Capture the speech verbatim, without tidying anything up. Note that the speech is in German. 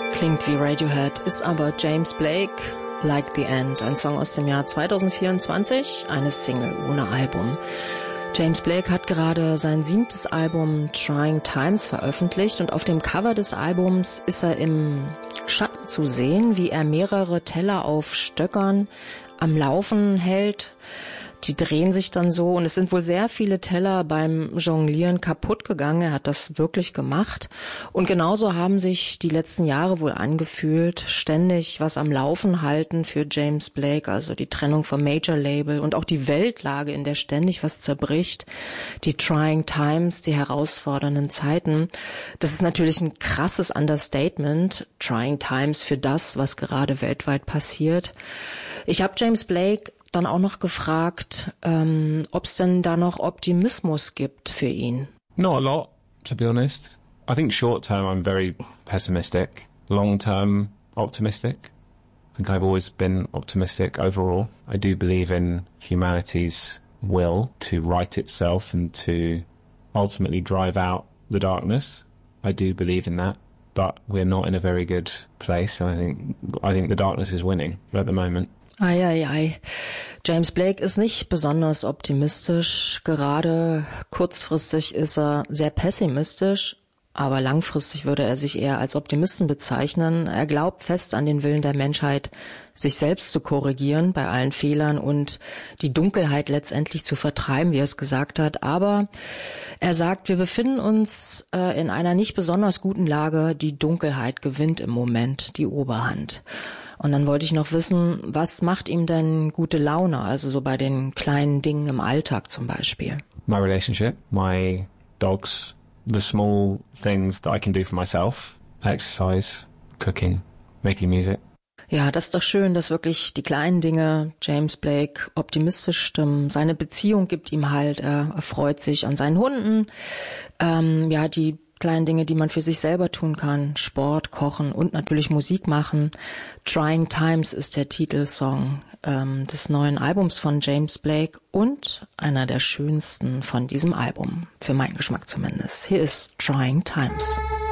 Klingt wie Radiohead, ist aber James Blake, Like the End, ein Song aus dem Jahr zweitausendvierundzwanzig, eine Single ohne Album. James Blake hat gerade sein siebtes Album Trying Times veröffentlicht und auf dem Cover des Albums ist er im Schatten zu sehen, wie er mehrere Teller auf Stöckern am Laufen hält. Die drehen sich dann so und es sind wohl sehr viele Teller beim Jonglieren kaputt gegangen. Er hat das wirklich gemacht. Und genauso haben sich die letzten Jahre wohl angefühlt. Ständig was am Laufen halten für James Blake, also die Trennung vom Major Label und auch die Weltlage, in der ständig was zerbricht. Die Trying Times, die herausfordernden Zeiten. Das ist natürlich ein krasses Understatement. Trying Times für das, was gerade weltweit passiert. Ich habe James Blake dann auch noch gefragt, ähm, ob es denn da noch Optimismus gibt für ihn. Not a lot, to be honest. I think short term I'm very pessimistic. Long term optimistic. I think I've always been optimistic overall. I do believe in humanity's will to right itself and to ultimately drive out the darkness. I do believe in that. But we're not in a very good place. And I think I think the darkness is winning at the moment. Ei, ei, ei. James Blake ist nicht besonders optimistisch. Gerade kurzfristig ist er sehr pessimistisch, aber langfristig würde er sich eher als Optimisten bezeichnen. Er glaubt fest an den Willen der Menschheit, sich selbst zu korrigieren bei allen Fehlern und die Dunkelheit letztendlich zu vertreiben, wie er es gesagt hat. Aber er sagt, wir befinden uns äh, in einer nicht besonders guten Lage. Die Dunkelheit gewinnt im Moment die Oberhand. Und dann wollte ich noch wissen, was macht ihm denn gute Laune, also so bei den kleinen Dingen im Alltag zum Beispiel? My relationship, my dogs, the small things that I can do for myself, exercise, cooking, making music. Ja, das ist doch schön, dass wirklich die kleinen Dinge James Blake optimistisch stimmen. Seine Beziehung gibt ihm Halt, er, er freut sich an seinen Hunden, ähm, ja, die kleinen Dinge, die man für sich selber tun kann. Sport, Kochen und natürlich Musik machen. Trying Times ist der Titelsong ähm, des neuen Albums von James Blake und einer der schönsten von diesem Album. Für meinen Geschmack zumindest. Hier ist Trying Times.